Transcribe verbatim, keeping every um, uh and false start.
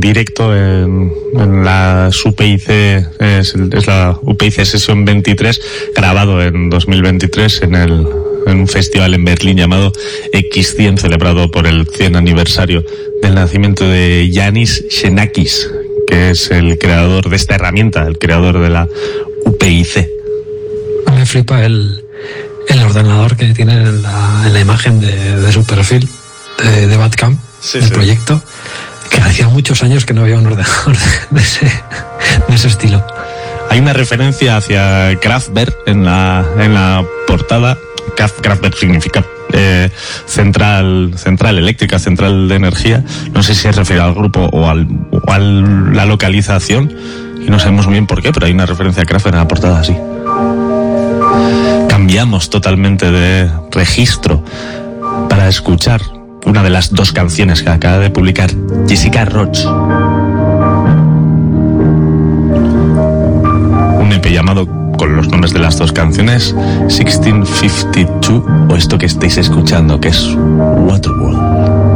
directo en, en la U P I C, es, es la U P I C Sesión veintitrés, grabado en dos mil veintitrés en el en un festival en Berlín llamado equis cien, celebrado por el cien aniversario del nacimiento de Yanis Xenakis, que es el creador de esta herramienta, el creador de la U P I C. Me flipa el, el ordenador que tiene en la, en la imagen de, de su perfil de, de Bandcamp, sí, del sí. proyecto, que hacía muchos años que no había un ordenador de, de, ese, de ese estilo. Hay una referencia hacia Kraftwerk en la, en la portada. Kraftwerk significa eh, central central eléctrica, central de energía. No sé si se refiere al grupo o al o a la localización, y no sabemos muy bien por qué, pero hay una referencia a Kraftwerk en la portada así. Cambiamos totalmente de registro para escuchar una de las dos canciones que acaba de publicar Jessica Roach. Un E P llamado, con los nombres de las dos canciones, sixteen fifty-two, o esto que estáis escuchando, que es Waterworld.